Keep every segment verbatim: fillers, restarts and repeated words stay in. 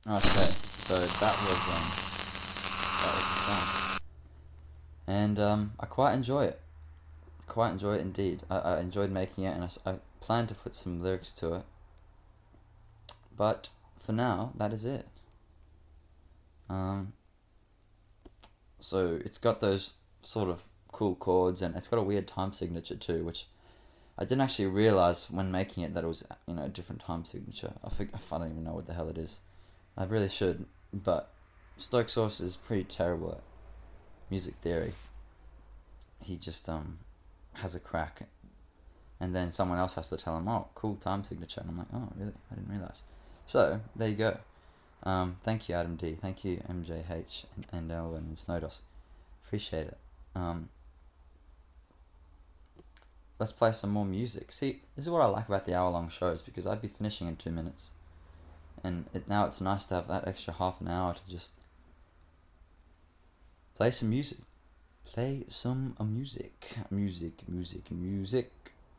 Okay, so that was um that was the song, and um I quite enjoy it. Quite enjoy it indeed. I, I enjoyed making it, and I plan to put some lyrics to it. But for now, that is it. Um, so it's got those sort of cool chords, and it's got a weird time signature too, which I didn't actually realize when making it that it was, you know, a different time signature. I think I don't even know what the hell it is. I really should, but Stoke Source is pretty terrible at music theory. He just um has a crack, and then someone else has to tell him, "Oh, cool time signature," and I'm like, "Oh, really? I didn't realize." So there you go. Um, thank you, Adam D. Thank you, M J H and, and Elvin and Snowdos. Appreciate it. Um, let's play some more music. See, this is what I like about the hour-long shows, because I'd be finishing in two minutes, and it, now it's nice to have that extra half an hour to just play some music. Play some uh, music, music, music, music.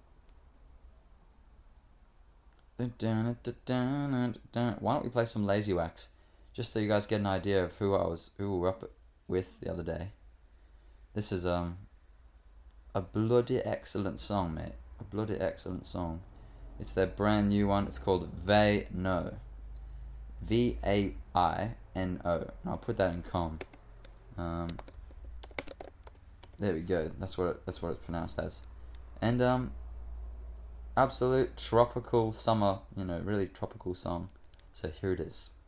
Why don't we play some Lazy Wax, just so you guys get an idea of who I was, who we were up with the other day. This is um a bloody excellent song, mate. A bloody excellent song. It's their brand new one. It's called Vai No. V A I N O. And I'll put that in com. Um, there we go. That's what it, that's what it's pronounced as. And um, absolute tropical summer. You know, really tropical song. So here it is.